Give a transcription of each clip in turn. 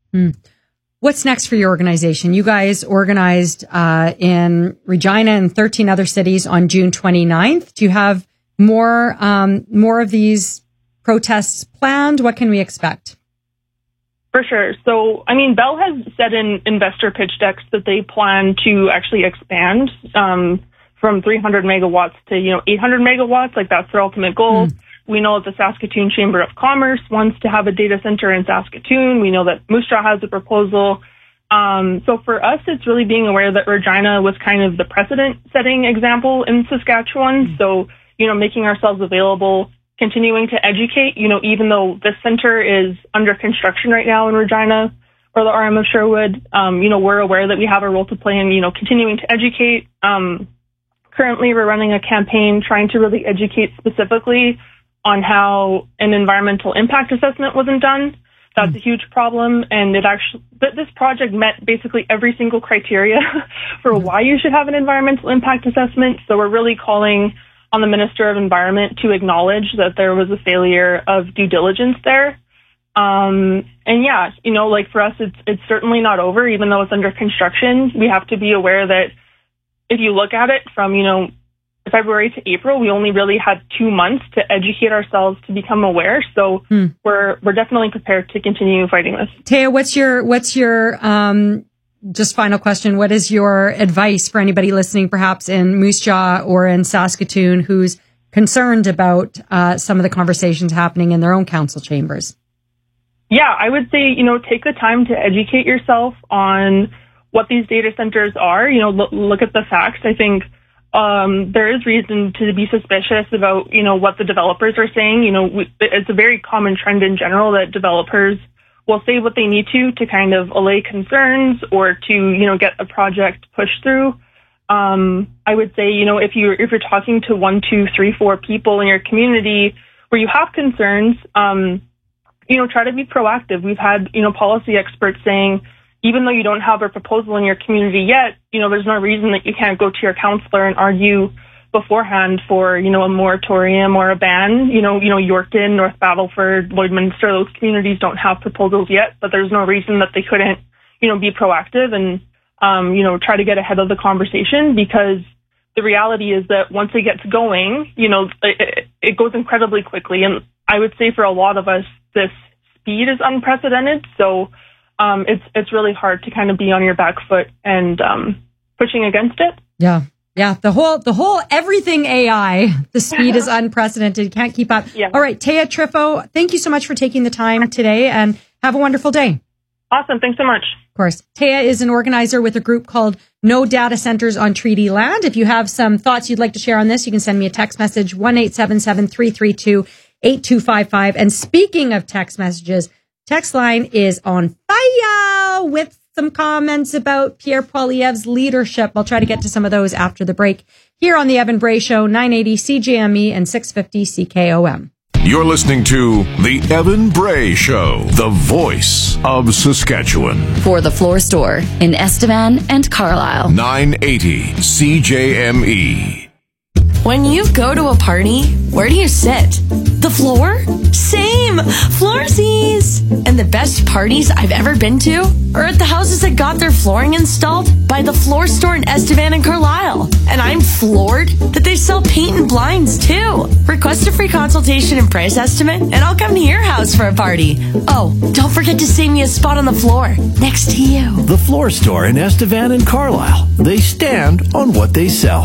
What's next for your organization? You guys organized in Regina and 13 other cities on June 29th. Do you have more of these protests planned? What can we expect? For sure. So, I mean, Bell has said in investor pitch decks that they plan to actually expand from 300 megawatts to 800 megawatts. Like, that's their ultimate goal. We know that the Saskatoon Chamber of Commerce wants to have a data center in Saskatoon. We know that Moose Jaw has a proposal. So for us, it's really being aware that Regina was kind of the precedent-setting example in Saskatchewan. So, making ourselves available, continuing to educate, even though the center is under construction right now in Regina or the RM of Sherwood, we're aware that we have a role to play in, continuing to educate. Currently, we're running a campaign trying to really educate specifically on how an environmental impact assessment wasn't done. That's a huge problem, and this project met basically every single criteria for why you should have an environmental impact assessment. So we're really calling on the Minister of Environment to acknowledge that there was a failure of due diligence there. And yeah, for us, it's certainly not over, even though it's under construction. We have to be aware that if you look at it from, February to April, we only really had 2 months to educate ourselves to become aware. So we're definitely prepared to continue fighting this. Taya, what's your just final question? What is your advice for anybody listening, perhaps in Moose Jaw or in Saskatoon, who's concerned about some of the conversations happening in their own council chambers? Yeah, I would say, take the time to educate yourself on what these data centers are. Look at the facts. I think there is reason to be suspicious about, what the developers are saying. It's a very common trend in general that developers will say what they need to kind of allay concerns or to, get a project pushed through. I would say, if you're talking to 1, 2, 3, 4 people in your community where you have concerns, try to be proactive. We've had, policy experts saying, even though you don't have a proposal in your community yet, there's no reason that you can't go to your counselor and argue beforehand for, a moratorium or a ban. Yorkton, North Battleford, Lloydminster, those communities don't have proposals yet, but there's no reason that they couldn't, be proactive and, try to get ahead of the conversation, because the reality is that once it gets going, it goes incredibly quickly. And I would say for a lot of us, this speed is unprecedented. So, it's really hard to kind of be on your back foot and pushing against it. Yeah. The whole everything AI, the speed is unprecedented. You can't keep up. Yeah. All right. Taya Trifo, thank you so much for taking the time today, and have a wonderful day. Awesome. Thanks so much. Of course. Taya is an organizer with a group called No Data Centers on Treaty Land. If you have some thoughts you'd like to share on this, you can send me a text message, 1-877-332-8255. And speaking of text messages, text line is on fire with some comments about Pierre Poilievre's leadership. I'll try to get to some of those after the break here on the Evan Bray Show, 980 CJME and 650 CKOM. You're listening to the Evan Bray Show, the voice of Saskatchewan. For the Floor Store in Estevan and Carlisle. 980 CJME. When you go to a party, where do you sit? The floor? Same! Floorsies! And the best parties I've ever been to are at the houses that got their flooring installed by the Floor Store in Estevan and Carlisle. And I'm floored that they sell paint and blinds too. Request a free consultation and price estimate, and I'll come to your house for a party. Oh, don't forget to save me a spot on the floor next to you. The Floor Store in Estevan and Carlisle. They stand on what they sell.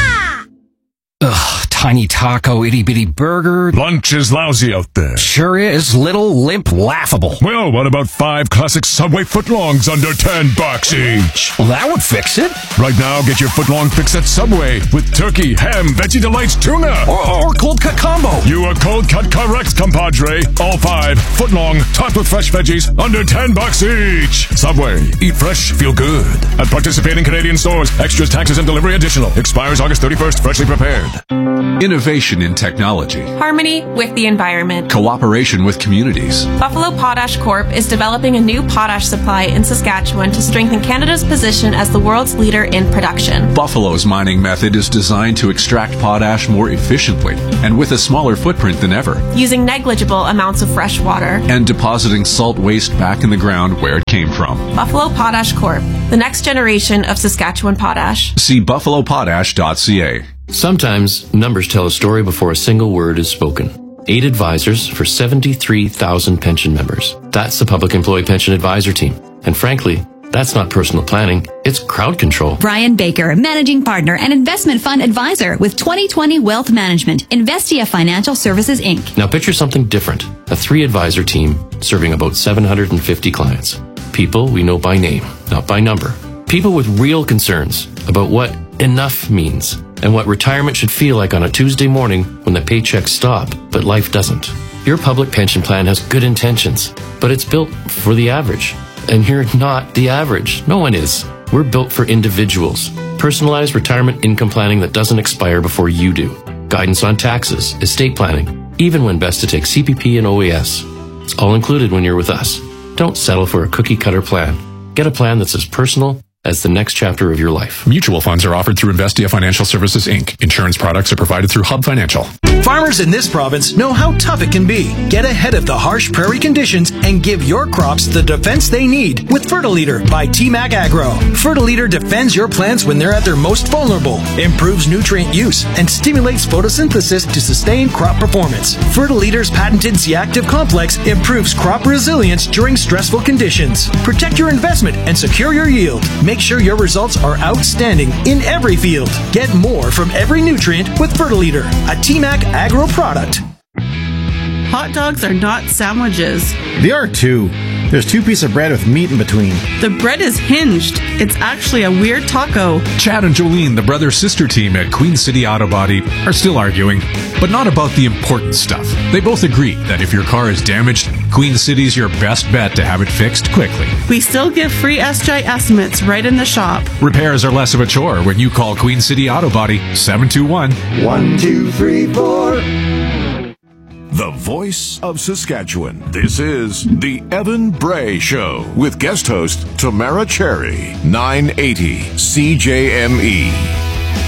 Ugh, tiny taco, itty-bitty burger. Lunch is lousy out there. Sure is. Little, limp, laughable. Well, what about 5 classic Subway footlongs under $10 each? Well, that would fix it. Right now, get your footlong fix at Subway with turkey, ham, Veggie Delights, tuna. Or cold cut combo. You are cold cut correct, compadre. All 5 footlong, topped with fresh veggies, under $10 each. Subway. Eat fresh, feel good. At participating Canadian stores. Extras, taxes, and delivery additional. Expires August 31st. Freshly prepared. Innovation in technology. Harmony with the environment. Cooperation with communities. Buffalo Potash Corp. is developing a new potash supply in Saskatchewan to strengthen Canada's position as the world's leader in production. Buffalo's mining method is designed to extract potash more efficiently and with a smaller footprint than ever, using negligible amounts of fresh water and depositing salt waste back in the ground where it came from. Buffalo Potash Corp., the next generation of Saskatchewan potash. See buffalopotash.ca. Sometimes numbers tell a story before a single word is spoken. 8 advisors for 73,000 pension members. That's the Public Employee Pension Advisor Team. And frankly, that's not personal planning, it's crowd control. Brian Baker, Managing Partner and Investment Fund Advisor with 2020 Wealth Management, Investia Financial Services, Inc. Now picture something different. A 3-advisor team serving about 750 clients. People we know by name, not by number. People with real concerns about what enough means and what retirement should feel like on a Tuesday morning when the paychecks stop, but life doesn't. Your public pension plan has good intentions, but it's built for the average. And you're not the average. No one is. We're built for individuals. Personalized retirement income planning that doesn't expire before you do. Guidance on taxes, estate planning, even when best to take CPP and OAS. It's all included when you're with us. Don't settle for a cookie-cutter plan. Get a plan that's as personal as the next chapter of your life. Mutual funds are offered through Investia Financial Services, Inc. Insurance products are provided through Hub Financial. Farmers in this province know how tough it can be. Get ahead of the harsh prairie conditions and give your crops the defense they need with Fertiliter by T-Mac Agro. Fertiliter defends your plants when they're at their most vulnerable, improves nutrient use, and stimulates photosynthesis to sustain crop performance. Fertiliter's patented C-Active complex improves crop resilience during stressful conditions. Protect your investment and secure your yield. Make sure your results are outstanding in every field. Get more from every nutrient with Fertiliter, a T-Mac Agro product. Hot dogs are not sandwiches. They are too. There's 2 pieces of bread with meat in between. The bread is hinged. It's actually a weird taco. Chad and Jolene, the brother-sister team at Queen City Auto Body, are still arguing, but not about the important stuff. They both agree that if your car is damaged, Queen City's your best bet to have it fixed quickly. We still give free SGI estimates right in the shop. Repairs are less of a chore when you call Queen City Auto Body 721-1234. The voice of Saskatchewan. This is The Evan Bray Show with guest host Tamara Cherry, 980 CJME.